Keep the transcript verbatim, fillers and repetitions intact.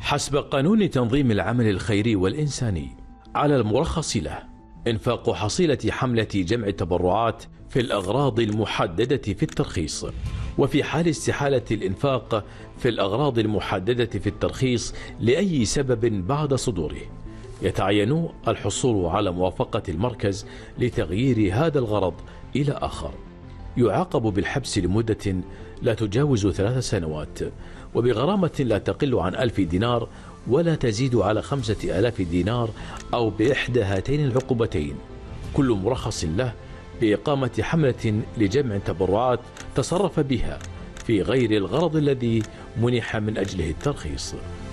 حسب قانون تنظيم العمل الخيري والإنساني، على المرخص له إنفاق حصيلة حملة جمع التبرعات في الأغراض المحددة في الترخيص. وفي حال استحالة الإنفاق في الأغراض المحددة في الترخيص لأي سبب بعد صدوره، يتعين الحصول على موافقة المركز لتغيير هذا الغرض إلى آخر. يعاقب بالحبس لمدة لا تجاوز ثلاث سنوات، وبغرامة لا تقل عن ألف دينار ولا تزيد على خمسة آلاف دينار، أو بإحدى هاتين العقوبتين كل مرخص له بإقامة حملة لجمع تبرعات تصرف بها في غير الغرض الذي منح من أجله الترخيص.